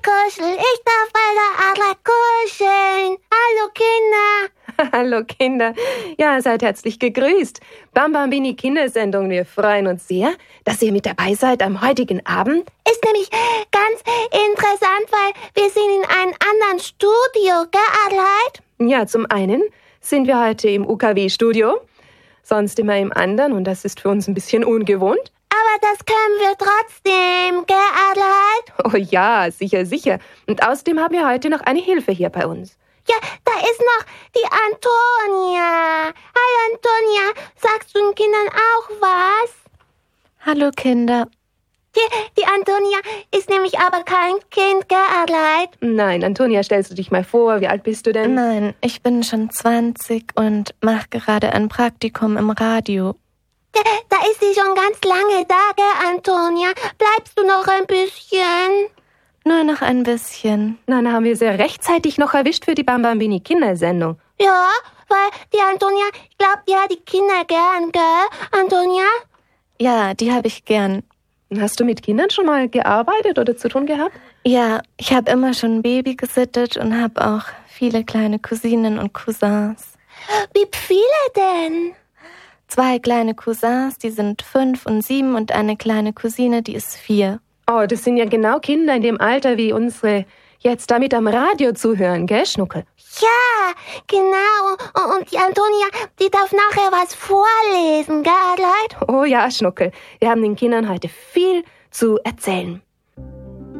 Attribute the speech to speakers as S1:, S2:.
S1: kuschel, ich darf bei der Adler kuscheln. Hallo Kinder.
S2: Hallo Kinder. Ja, seid herzlich gegrüßt. Bambambini Kindersendung. Wir freuen uns sehr, dass ihr mit dabei seid am heutigen Abend.
S1: Ist nämlich ganz interessant, weil wir sind in einem anderen Studio, gell, Adelheid?
S2: Ja, zum einen sind wir heute im UKW-Studio, sonst immer im anderen und das ist für uns ein bisschen ungewohnt.
S1: Aber das können wir trotzdem, gell, Adelheid?
S2: Oh ja, sicher, sicher. Und außerdem haben wir heute noch eine Hilfe hier bei uns.
S1: Ja, da ist noch die Antonia. Hi Antonia, sagst du den Kindern auch was?
S3: Hallo Kinder.
S1: Die Antonia ist nämlich aber kein Kind, gell, Adelheid?
S2: Nein, Antonia, stellst du dich mal vor, wie alt bist du denn?
S3: Nein, ich bin schon 20 und mache gerade ein Praktikum im Radio.
S1: Da ist sie schon ganz lange da, gell, Antonia? Bleibst du noch ein bisschen?
S3: Nur noch ein bisschen.
S2: Dann haben wir sehr rechtzeitig noch erwischt für die Bambambini Kindersendung.
S1: Ja, weil die Antonia, ich glaube, die hat die Kinder gern, gell, Antonia?
S3: Ja, die habe ich gern.
S2: Hast du mit Kindern schon mal gearbeitet oder zu tun gehabt?
S3: Ja, ich habe immer schon ein Baby gesittet und habe auch viele kleine Cousinen und Cousins.
S1: Wie viele denn?
S3: 2 kleine Cousins, die sind 5 und 7 und eine kleine Cousine, die ist 4.
S2: Oh, das sind ja genau Kinder in dem Alter, wie unsere jetzt damit am Radio zuhören, gell, Schnuckel?
S1: Ja, genau. Und die Antonia, die darf nachher was vorlesen, gell, Adelheid?
S2: Oh ja, Schnuckel. Wir haben den Kindern heute viel zu erzählen.